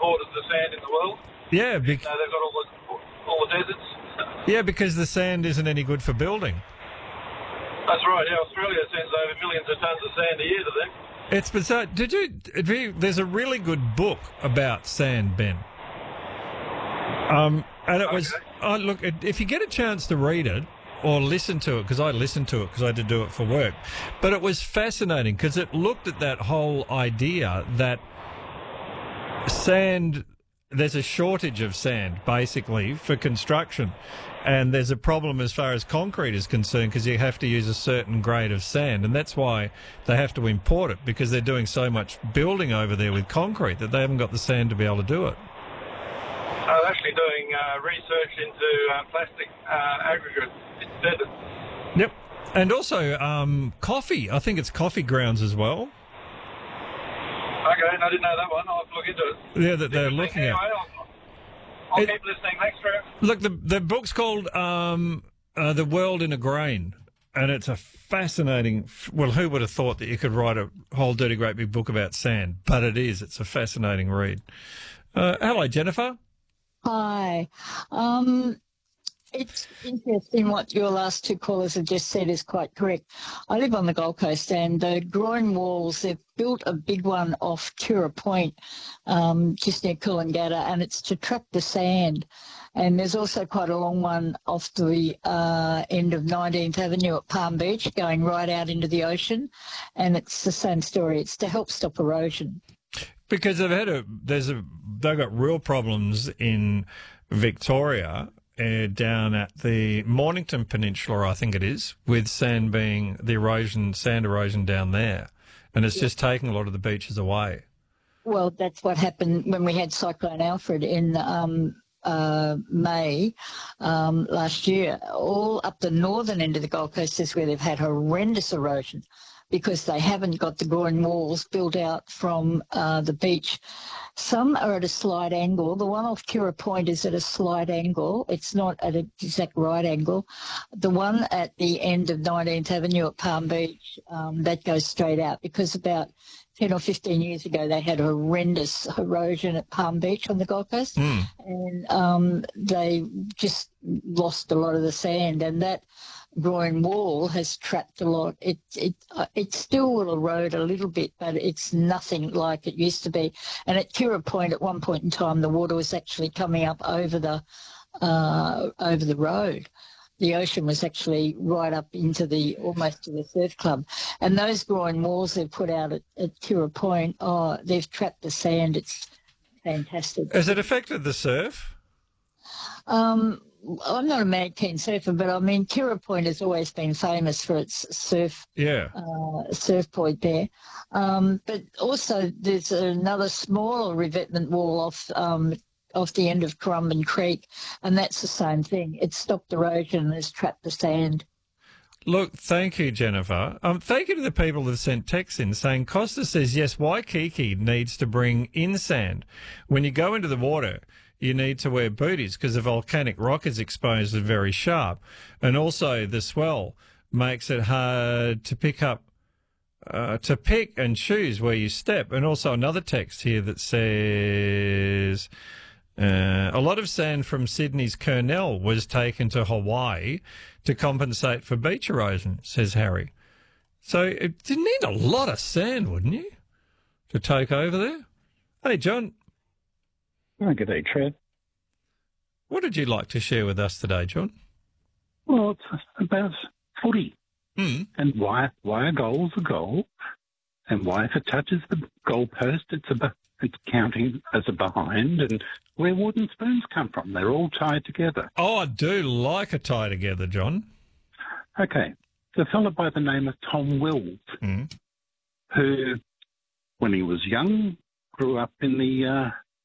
imported the sand in the world. Yeah, They've got all the deserts. yeah, because the sand isn't any good for building. That's right. Yeah, Australia sends over millions of tons of sand a year to them. It's bizarre. There's a really good book about sand, Ben. And it was. Oh, look, if you get a chance to read it or listen to it, because I listened to it because I had to do it for work, but it was fascinating because it looked at that whole idea that sand. There's a shortage of sand, basically, for construction. And there's a problem as far as concrete is concerned because you have to use a certain grade of sand. And that's why they have to import it, because they're doing so much building over there with concrete that they haven't got the sand to be able to do it. I was actually doing research into plastic aggregate instead. Yep. And also coffee. I think it's coffee grounds as well. Okay, I didn't know that one. I'll have to look into it. Yeah, that they're looking at. I'll keep listening. Thanks, Trev. Look, the book's called The World in a Grain, and it's a fascinating... Well, who would have thought that you could write a whole dirty great big book about sand? But it is. It's a fascinating read. Hello, Jennifer. Hi. It's interesting what your last two callers have just said is quite correct. I live on the Gold Coast, and the groin walls, they've built a big one off Kira Point, just near Coolangatta, and it's to trap the sand. And there's also quite a long one off the end of 19th Avenue at Palm Beach, going right out into the ocean, and it's the same story. It's to help stop erosion. Because they've got real problems in Victoria, down at the Mornington Peninsula, I think it is, with sand erosion down there. And it's just taking a lot of the beaches away. Well, that's what happened when we had Cyclone Alfred in May last year. All up the northern end of the Gold Coast is where they've had horrendous erosion, because they haven't got the groin walls built out from the beach. Some are at a slight angle. The one off Kira Point is at a slight angle. It's not at an exact right angle. The one at the end of 19th Avenue at Palm Beach, that goes straight out, because about 10 or 15 years ago they had horrendous erosion at Palm Beach on the Gold Coast, and they just lost a lot of the sand, and that groin wall has trapped a lot. It still will erode a little bit, but it's nothing like it used to be. And at Kira Point, at one point in time, the water was actually coming up over the road. The ocean was actually right up into almost to the surf club. And those groin walls they've put out at Kira Point, they've trapped the sand. It's fantastic. Has it affected the surf? I'm not a mad keen surfer, but I mean, Kira Point has always been famous for its surf point there. But also there's another smaller revetment wall off the end of Currumbin Creek, and that's the same thing. It's stopped erosion and has trapped the sand. Look, thank you, Jennifer. Thank you to the people that have sent texts in saying, Costa says, yes, Waikiki needs to bring in sand. When you go into the water, you need to wear booties because the volcanic rock is exposed and very sharp. And also the swell makes it hard to pick and choose where you step. And also another text here that says... a lot of sand from Sydney's Kurnell was taken to Hawaii to compensate for beach erosion, says Harry. So you'd need a lot of sand, wouldn't you, to take over there? Hey, John. Oh, good day, Trev. What did you like to share with us today, John? Well, it's about footy. And why a goal's a goal, and why if it touches the goalpost, it's counting as a behind, and where wooden spoons come from. They're all tied together. Oh, I do like a tie together, John. Okay. The fellow by the name of Tom Wills, who, when he was young, grew up in the